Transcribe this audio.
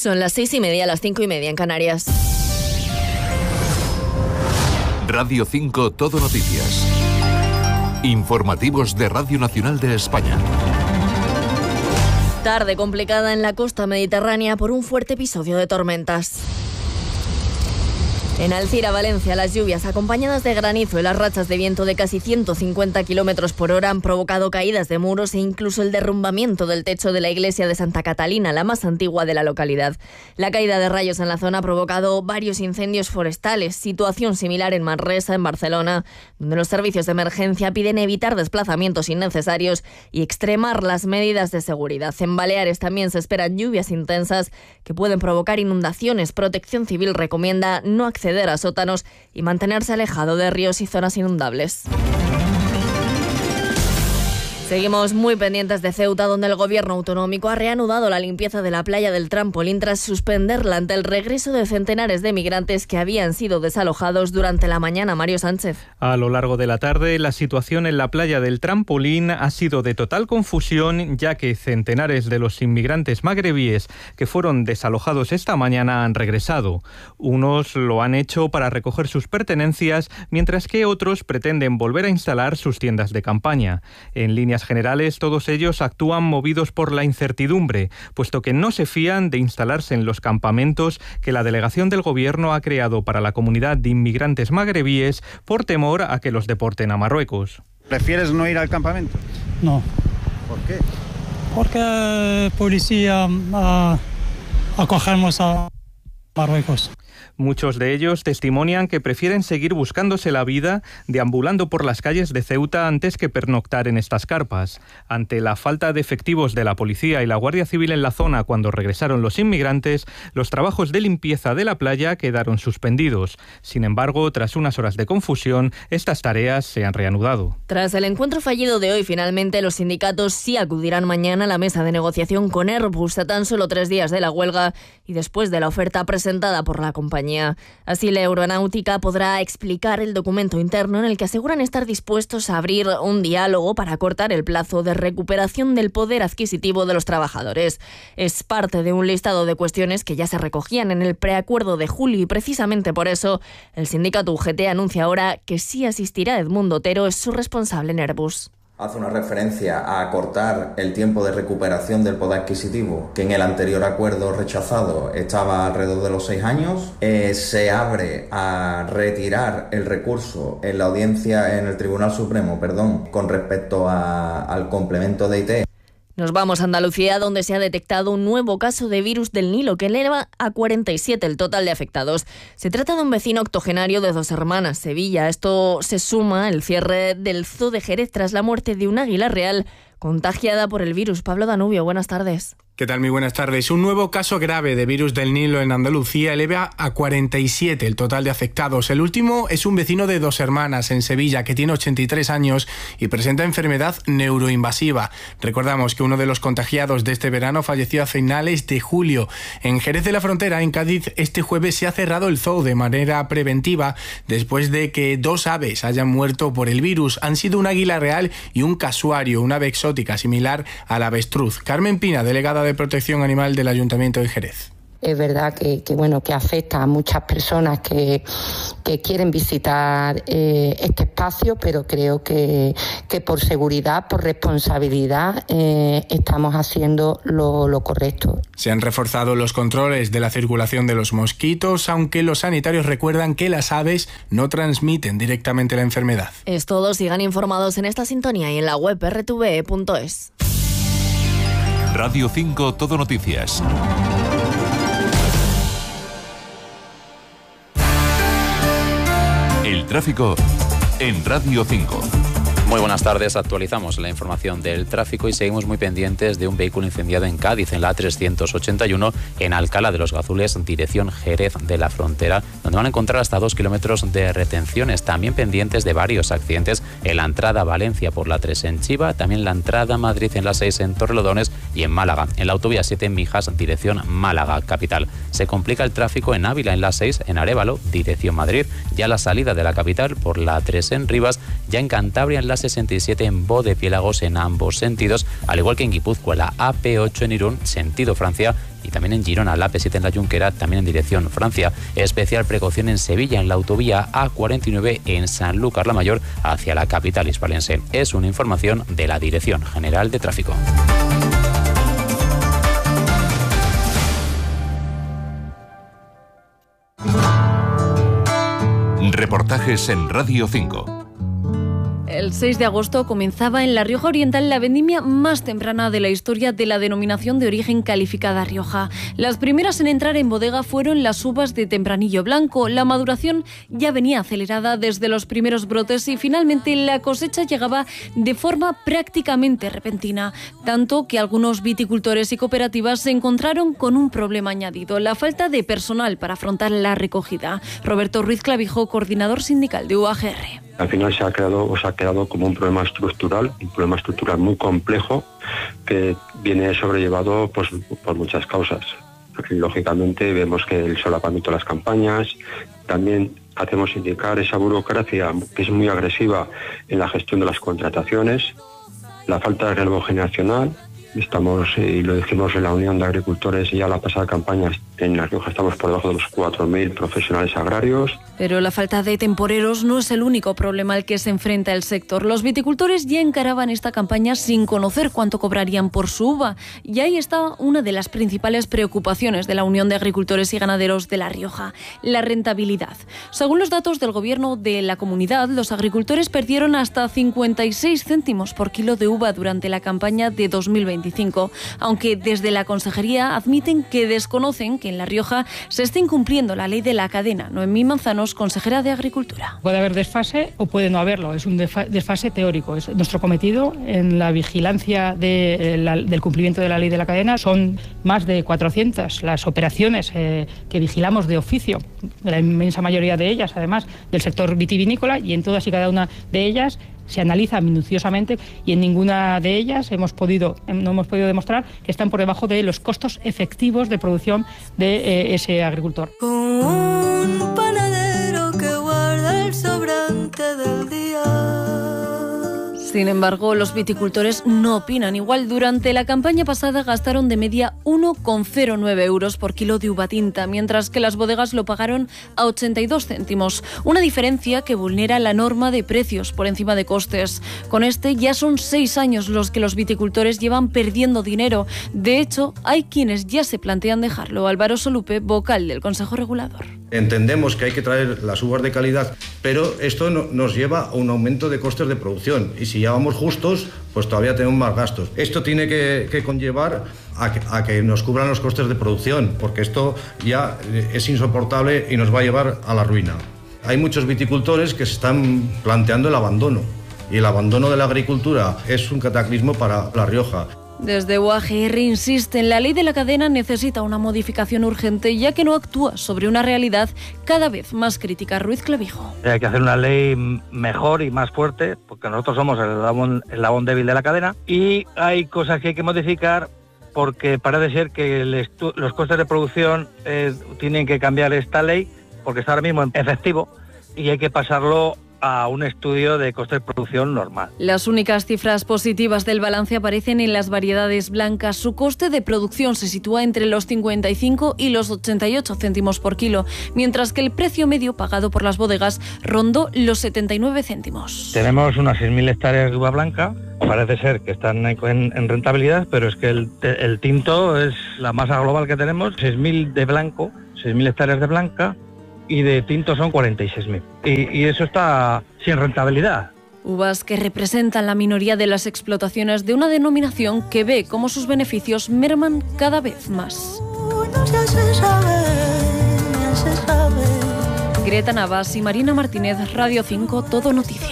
Son las 6:30, las 5:30 en Canarias. Radio 5 Todo Noticias. Informativos de Radio Nacional de España. Tarde complicada en la costa mediterránea por un fuerte episodio de tormentas. En Alcira, Valencia, las lluvias acompañadas de granizo y las rachas de viento de casi 150 kilómetros por hora han provocado caídas de muros e incluso el derrumbamiento del techo de la iglesia de Santa Catalina, la más antigua de la localidad. La caída de rayos en la zona ha provocado varios incendios forestales, situación similar en Manresa, en Barcelona, donde los servicios de emergencia piden evitar desplazamientos innecesarios y extremar las medidas de seguridad. En Baleares también se esperan lluvias intensas que pueden provocar inundaciones. Protección Civil recomienda no acceder a sótanos y mantenerse alejado de ríos y zonas inundables. Seguimos muy pendientes de Ceuta, donde el gobierno autonómico ha reanudado la limpieza de la playa del Trampolín tras suspenderla ante el regreso de centenares de migrantes que habían sido desalojados durante la mañana. Mario Sánchez. A lo largo de la tarde, la situación en la playa del Trampolín ha sido de total confusión, ya que centenares de los inmigrantes magrebíes que fueron desalojados esta mañana han regresado. Unos lo han hecho para recoger sus pertenencias, mientras que otros pretenden volver a instalar sus tiendas de campaña. En líneas generales, todos ellos actúan movidos por la incertidumbre, puesto que no se fían de instalarse en los campamentos que la delegación del gobierno ha creado para la comunidad de inmigrantes magrebíes por temor a que los deporten a Marruecos. ¿Prefieres no ir al campamento? No. ¿Por qué? Porque policía acogemos a Marruecos. Muchos de ellos testimonian que prefieren seguir buscándose la vida deambulando por las calles de Ceuta antes que pernoctar en estas carpas. Ante la falta de efectivos de la policía y la Guardia Civil en la zona cuando regresaron los inmigrantes, los trabajos de limpieza de la playa quedaron suspendidos. Sin embargo, tras unas horas de confusión, estas tareas se han reanudado. Tras el encuentro fallido de hoy, finalmente los sindicatos sí acudirán mañana a la mesa de negociación con Airbus a tan solo 3 días de la huelga y después de la oferta presentada por la compañía. Así, la aeronáutica podrá explicar el documento interno en el que aseguran estar dispuestos a abrir un diálogo para acortar el plazo de recuperación del poder adquisitivo de los trabajadores. Es parte de un listado de cuestiones que ya se recogían en el preacuerdo de julio y precisamente por eso el sindicato UGT anuncia ahora que sí asistirá Edmundo Otero, es su responsable en Airbus. Hace una referencia a acortar el tiempo de recuperación del poder adquisitivo, que en el anterior acuerdo rechazado estaba alrededor de los 6 años. Se abre a retirar el recurso en la audiencia, en el Tribunal Supremo, con respecto al complemento de IT. Nos vamos a Andalucía, donde se ha detectado un nuevo caso de virus del Nilo que eleva a 47 el total de afectados. Se trata de un vecino octogenario de 2 hermanas, Sevilla. Esto se suma al cierre del Zoo de Jerez tras la muerte de un águila real contagiada por el virus. Pablo Danubio, buenas tardes. ¿Qué tal? Muy buenas tardes. Un nuevo caso grave de virus del Nilo en Andalucía eleva a 47 el total de afectados. El último es un vecino de 2 hermanas en Sevilla que tiene 83 años y presenta enfermedad neuroinvasiva. Recordamos que uno de los contagiados de este verano falleció a finales de julio. En Jerez de la Frontera, en Cádiz, este jueves se ha cerrado el zoo de manera preventiva después de que 2 aves hayan muerto por el virus. Han sido un águila real y un casuario, una ave exótica similar al avestruz. Carmen Pina, delegada de Protección Animal del Ayuntamiento de Jerez. Es verdad que afecta a muchas personas que quieren visitar este espacio, pero creo que por seguridad, por responsabilidad, estamos haciendo lo correcto. Se han reforzado los controles de la circulación de los mosquitos, aunque los sanitarios recuerdan que las aves no transmiten directamente la enfermedad. Es todo, sigan informados en esta sintonía y en la web rtve.es. Radio 5 Todo Noticias. El tráfico en Radio 5. Muy buenas tardes, actualizamos la información del tráfico y seguimos muy pendientes de un vehículo incendiado en Cádiz, en la A381, en Alcalá de los Gazules, dirección Jerez de la Frontera, donde van a encontrar hasta 2 kilómetros de retenciones. También pendientes de varios accidentes en la entrada a Valencia por la 3 en Chiva, también la entrada a Madrid en la 6 en Torrelodones y en Málaga, en la autovía 7 en Mijas, dirección Málaga, capital. Se complica el tráfico en Ávila, en la 6 en Arévalo, dirección Madrid, ya la salida de la capital por la 3 en Rivas, Ya en Cantabria, en la 67, en Bodepiélagos en ambos sentidos, al igual que en Guipúzcoa, la AP8 en Irún, sentido Francia, y también en Girona, la AP7 en la Junquera, también en dirección Francia. Especial precaución en Sevilla, en la autovía A49 en Sanlúcar la Mayor, hacia la capital hispalense. Es una información de la Dirección General de Tráfico. Reportajes en Radio 5. El 6 de agosto comenzaba en La Rioja Oriental la vendimia más temprana de la historia de la denominación de origen calificada Rioja. Las primeras en entrar en bodega fueron las uvas de Tempranillo Blanco. La maduración ya venía acelerada desde los primeros brotes y finalmente la cosecha llegaba de forma prácticamente repentina, tanto que algunos viticultores y cooperativas se encontraron con un problema añadido: la falta de personal para afrontar la recogida. Roberto Ruiz Clavijo, coordinador sindical de UAGR. Al final se ha quedado como un problema estructural muy complejo que viene sobrellevado pues, por muchas causas. Lógicamente vemos que el solapamiento de las campañas, también hacemos indicar esa burocracia que es muy agresiva en la gestión de las contrataciones, la falta de relevo generacional. Estamos, y lo dijimos en la Unión de Agricultores, ya la pasada campaña en La Rioja estamos por debajo de los 4.000 profesionales agrarios. Pero la falta de temporeros no es el único problema al que se enfrenta el sector. Los viticultores ya encaraban esta campaña sin conocer cuánto cobrarían por su uva. Y ahí está una de las principales preocupaciones de la Unión de Agricultores y Ganaderos de La Rioja: la rentabilidad. Según los datos del gobierno de la comunidad, los agricultores perdieron hasta 56 céntimos por kilo de uva durante la campaña de 2025, aunque desde la consejería admiten que desconocen que en La Rioja se esté incumpliendo la ley de la cadena. Noemí Manzanos, consejera de Agricultura. Puede haber desfase o puede no haberlo, es un desfase teórico. Es nuestro cometido en la vigilancia del cumplimiento de la ley de la cadena. Son más de 400 las operaciones que vigilamos de oficio, la inmensa mayoría de ellas, además, del sector vitivinícola, y en todas y cada una de ellas se analiza minuciosamente y en ninguna de ellas no hemos podido demostrar que están por debajo de los costos efectivos de producción de ese agricultor. Con un panadero que guarda el sobrante del día. Sin embargo, los viticultores no opinan igual. Durante la campaña pasada gastaron de media 1,09 euros por kilo de uva tinta, mientras que las bodegas lo pagaron a 82 céntimos. Una diferencia que vulnera la norma de precios por encima de costes. Con este ya son 6 años los que los viticultores llevan perdiendo dinero. De hecho, hay quienes ya se plantean dejarlo. Álvaro Solupe, vocal del Consejo Regulador. Entendemos que hay que traer las uvas de calidad, pero esto nos lleva a un aumento de costes de producción, y si ya vamos justos, pues todavía tenemos más gastos. Esto tiene que conllevar a que nos cubran los costes de producción, porque esto ya es insoportable y nos va a llevar a la ruina. Hay muchos viticultores que se están planteando el abandono, y el abandono de la agricultura es un cataclismo para La Rioja. Desde UAGR insisten, la ley de la cadena necesita una modificación urgente, ya que no actúa sobre una realidad cada vez más crítica. Ruiz Clavijo. Hay que hacer una ley mejor y más fuerte, porque nosotros somos el eslabón débil de la cadena, y hay cosas que hay que modificar, porque parece ser que los costes de producción tienen que cambiar esta ley, porque está ahora mismo en efectivo, y hay que pasarlo a un estudio de coste de producción normal. Las únicas cifras positivas del balance aparecen en las variedades blancas. Su coste de producción se sitúa entre los 55 y los 88 céntimos por kilo, mientras que el precio medio pagado por las bodegas rondó los 79 céntimos. Tenemos unas 6.000 hectáreas de uva blanca. Parece ser que están en rentabilidad, pero es que el tinto es la masa global que tenemos. 6.000 de blanco, 6.000 hectáreas de blanca, y de tinto son 46.000. Y eso está sin rentabilidad. Uvas que representan la minoría de las explotaciones de una denominación que ve cómo sus beneficios merman cada vez más. Greta Navas y Marina Martínez, Radio 5, Todo Noticias.